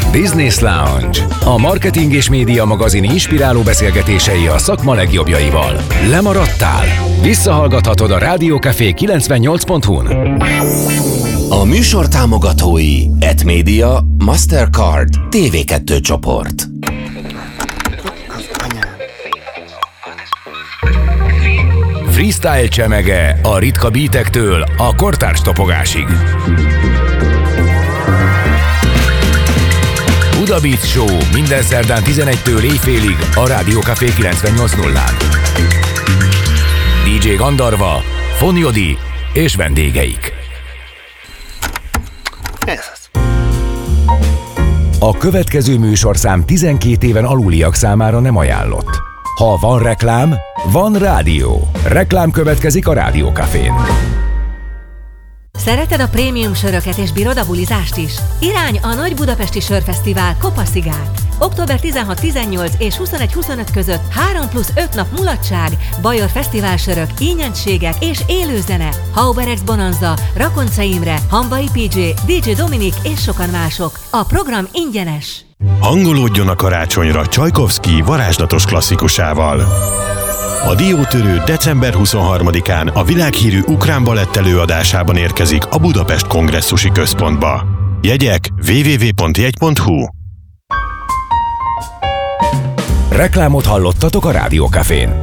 Business Lounge. A marketing és média magazin inspiráló beszélgetései a szakma legjobbjaival. Lemaradtál? Visszahallgathatod a Rádiókafé 98.hu-n. A műsor támogatói Etmedia, Mastercard, TV2 csoport. Freestyle csemege a ritka beatektől a kortárs topogásig. Buda Beat Show minden szerdán 11-től éjfélig a Rádiókafé 98.0-án. DJ Gandarva, Foniodi és vendégeik. A következő műsorszám 12 éven aluliak számára nem ajánlott. Ha van reklám, van rádió. Reklám következik a Rádiókafén. Szereted a prémium söröket és bírod a bulizást is? Irány a Nagy Budapesti Sörfesztivál Kopaszigát. Október 16-18 és 21-25 között 3+5 nap mulatság, Bajor fesztiválsörök, ínyentségek és élőzene. Hauberex Bonanza, Rakonca Imre, Hambai PJ, DJ Dominik és sokan mások. A program ingyenes. Hangolódjon a karácsonyra Csajkovszky varázslatos klasszikusával. A Diótörő december 23-án a világhírű ukrán balett előadásában érkezik a Budapest Kongresszusi Központba. Jegyek www.jegy.hu. Reklámot hallottatok a Rádiókafén.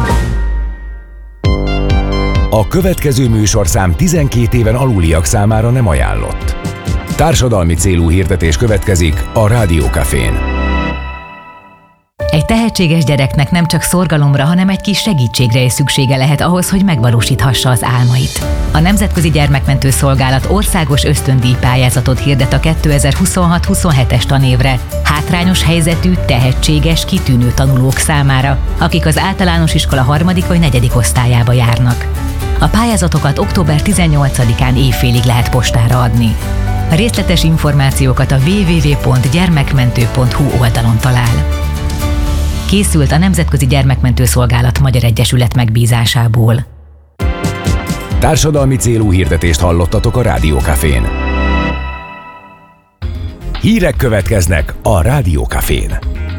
A következő műsorszám 12 éven aluliak számára nem ajánlott. Társadalmi célú hirdetés következik a Rádiókafén. Egy tehetséges gyereknek nem csak szorgalomra, hanem egy kis segítségre is szüksége lehet ahhoz, hogy megvalósíthassa az álmait. A Nemzetközi Gyermekmentő Szolgálat országos ösztöndíj pályázatot hirdet a 2026-27-es tanévre hátrányos helyzetű, tehetséges, kitűnő tanulók számára, akik az általános iskola 3. vagy 4. osztályába járnak. A pályázatokat október 18-án éjfélig lehet postára adni. A részletes információkat a www.gyermekmentő.hu oldalon talál. Készült a Nemzetközi Gyermekmentő Szolgálat Magyar Egyesület megbízásából. Társadalmi célú hirdetést hallottatok a Rádiókafén. Hírek következnek a Rádiókafén.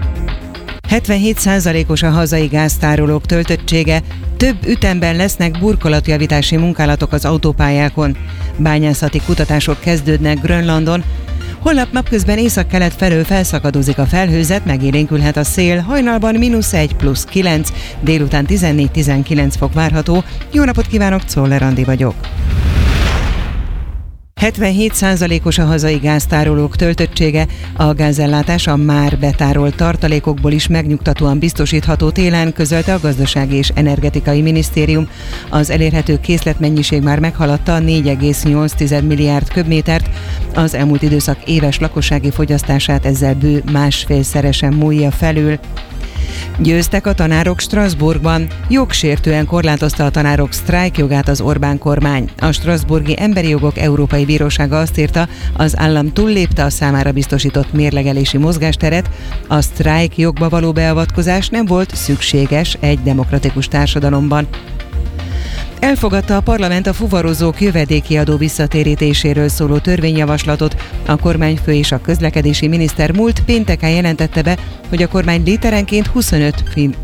77%-os a hazai gáztárolók töltöttsége, több ütemben lesznek burkolatjavítási munkálatok az autópályákon. Bányászati kutatások kezdődnek Grönlandon. Holnap napközben északkelet felől felszakadozik a felhőzet, megélénkülhet a szél, hajnalban -1 + 9, délután 14-19 fok várható. Jó napot kívánok, Czoller Andi vagyok. 77%-os a hazai gáztárolók töltöttsége, a gázellátás a már betárolt tartalékokból is megnyugtatóan biztosítható télen, közölte a Gazdasági és Energetikai Minisztérium. Az elérhető készletmennyiség már meghaladta 4,8 milliárd köbmétert, az elmúlt időszak éves lakossági fogyasztását ezzel bő másfélszeresen múlja felül. Győztek a tanárok Strasbourgban. Jogsértően korlátozta a tanárok sztrájkjogát az Orbán kormány. A Strasbourgi Emberi Jogok Európai Bírósága azt írta, az állam túllépte a számára biztosított mérlegelési mozgásteret, a sztrájkjogba való beavatkozás nem volt szükséges egy demokratikus társadalomban. Elfogadta a parlament a fuvarozók jövedéki adó visszatérítéséről szóló törvényjavaslatot. A kormányfő és a közlekedési miniszter múlt pénteken jelentette be, hogy a kormány literenként 25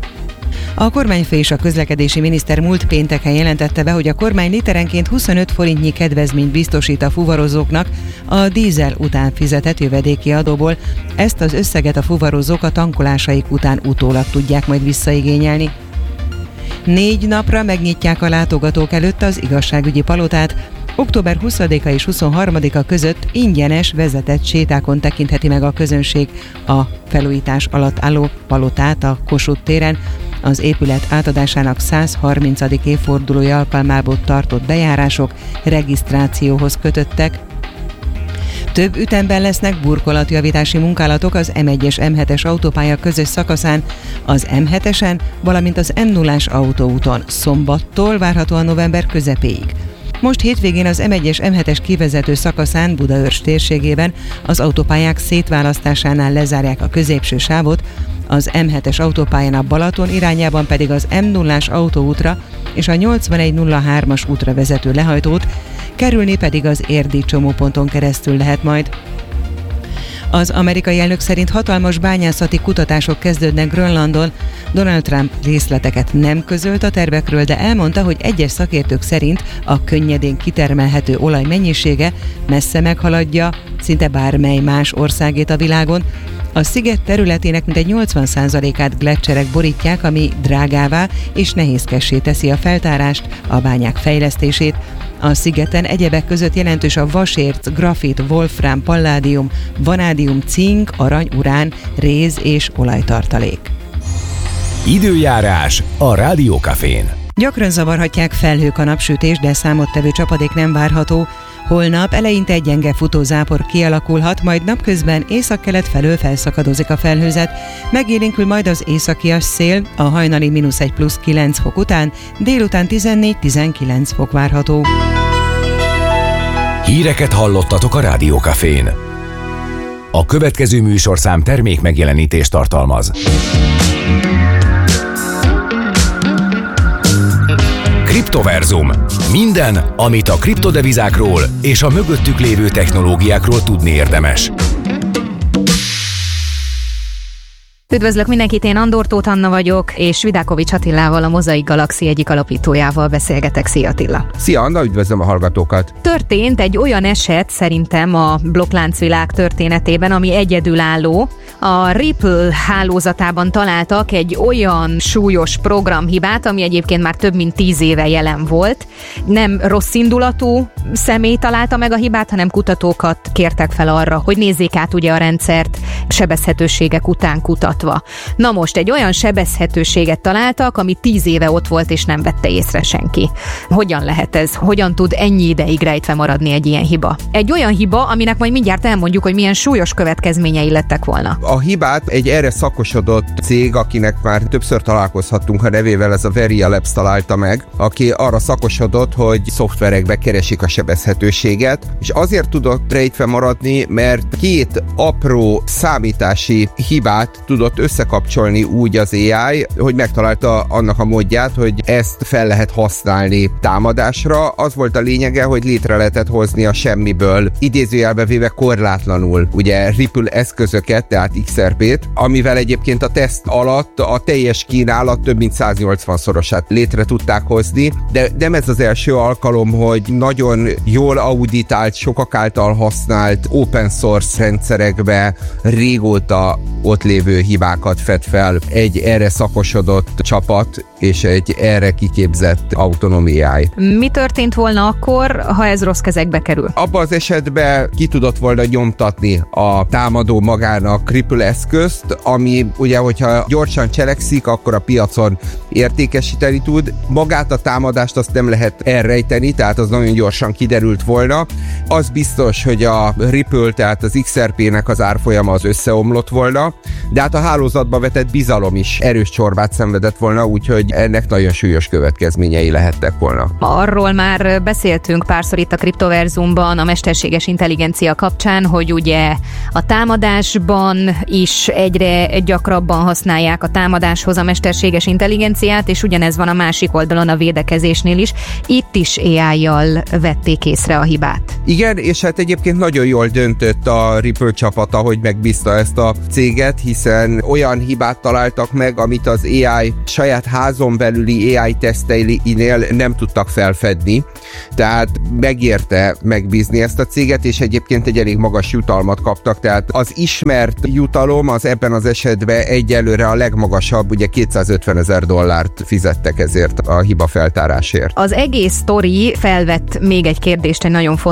forintnyi kedvezményt biztosít a fuvarozóknak a dízel után fizetett jövedéki adóból. Ezt az összeget a fuvarozók a tankolásaik után utólag tudják majd visszaigényelni. 4 napra megnyitják a látogatók előtt az igazságügyi palotát. Október 20-a és 23-a között ingyenes vezetett sétákon tekintheti meg a közönség a felújítás alatt álló palotát a Kossuth téren. Az épület átadásának 130. évfordulója alkalmából tartott bejárások regisztrációhoz kötöttek. Több ütemben lesznek burkolatjavítási munkálatok az M1-es M7-es autópálya közös szakaszán, az M7-esen, valamint az M0-ás autóúton szombattól várhatóan november közepéig. Most hétvégén az M1-es M7-es kivezető szakaszán Budaörs térségében az autópályák szétválasztásánál lezárják a középső sávot, az M7-es autópályán a Balaton irányában pedig az M0-ás autóútra és a 8103-as útra vezető lehajtót, kerülni pedig az érdi csomóponton keresztül lehet majd. Az amerikai elnök szerint hatalmas bányászati kutatások kezdődnek Grönlandon. Donald Trump részleteket nem közölt a tervekről, de elmondta, hogy egyes szakértők szerint a könnyedén kitermelhető olaj mennyisége messze meghaladja szinte bármely más országét a világon. A sziget területének mintegy 80%-át gleccserek borítják, ami drágává és nehézkessé teszi a feltárást, a bányák fejlesztését. A szigeten egyebek között jelentős a vasérc, grafit, wolfram, palládium, vanádium, cink, arany, urán, réz és olajtartalék. Időjárás a Rádiókafén. Gyakran zavarhatják felhők a napsütés, de számottevő csapadék nem várható. Holnap eleinte egy gyenge futózápor kialakulhat, majd napközben északkelet felől felszakadozik a felhőzet. Megélénkül majd az északias szél, a hajnali -1 plusz 9 fok után, délután 14-19 fok várható. Híreket hallottatok a Rádiókafén. A következő műsorszám termék megjelenítést tartalmaz. Kriptoverzum. Minden, amit a kriptodevizákról és a mögöttük lévő technológiákról tudni érdemes. Üdvözlök mindenkit, én Andor Tóth Anna vagyok, és Vidákovics Attilával, a Mozaik Galaxy egyik alapítójával beszélgetek. Szia Attila! Szia Anna, üdvözlöm a hallgatókat! Történt egy olyan eset szerintem a blokkláncvilág történetében, ami egyedülálló. A Ripple hálózatában találtak egy olyan súlyos programhibát, ami egyébként már több mint 10 éve jelen volt. Nem rossz indulatú személy találta meg a hibát, hanem kutatókat kértek fel arra, hogy nézzék át ugye a rendszert sebezhetőségek után kutatva. Na most egy olyan sebezhetőséget találtak, ami 10 éve ott volt és nem vette észre senki. Hogyan lehet ez? Hogyan tud ennyi ideig rejtve maradni egy ilyen hiba? Egy olyan hiba, aminek majd mindjárt elmondjuk, hogy milyen súlyos következményei lettek volna. A hibát egy erre szakosodott cég, akinek már többször találkozhattunk a nevével, ez a Veria Labs találta meg, aki arra szakosodott, hogy szoftverekbe keresik a sebezhetőséget, és azért tudott rejtve maradni, mert 2 apró számítási hibát tudott összekapcsolni úgy az AI, hogy megtalálta annak a módját, hogy ezt fel lehet használni támadásra. Az volt a lényege, hogy létre lehetett hozni a semmiből, idézőjelbe véve korlátlanul, ugye Ripple eszközöket, tehát XRP-t, amivel egyébként a teszt alatt a teljes kínálat több mint 180-szorosát létre tudták hozni, de nem ez az első alkalom, hogy nagyon jól auditált, sokak által használt open source rendszerekbe régóta ott lévő hibákat fed fel egy erre szakosodott csapat és egy erre kiképzett autonomiáj. Mi történt volna akkor, ha ez rossz kezekbe kerül? Abban az esetben ki tudott volna nyomtatni a támadó magának Ripple eszközt, ami ugye, hogyha gyorsan cselekszik, akkor a piacon értékesíteni tud. Magát a támadást azt nem lehet elrejteni, tehát az nagyon gyorsan kiderült volna. Az biztos, hogy a Ripple, tehát az XRP-nek az árfolyama az összeomlott volna, de hát a hálózatba vetett bizalom is erős csorbát szenvedett volna, úgyhogy ennek nagyon súlyos következményei lehettek volna. Arról már beszéltünk párszor itt a Kriptoverzumban a mesterséges intelligencia kapcsán, hogy ugye a támadásban is egyre gyakrabban használják a támadáshoz a mesterséges intelligenciát, és ugyanez van a másik oldalon a védekezésnél is. Itt is AI-jal vették észre a hibát. Igen, és hát egyébként nagyon jól döntött a Ripple csapata, hogy megbízta ezt a céget, hiszen olyan hibát találtak meg, amit az AI saját házon belüli AI teszteinél nem tudtak felfedni. Tehát megérte megbízni ezt a céget, és egyébként egy elég magas jutalmat kaptak. Tehát az ismert jutalom az ebben az esetben egyelőre a legmagasabb, ugye $250,000 fizettek ezért a hiba feltárásért. Az egész sztori felvett még egy kérdést, egy nagyon fontos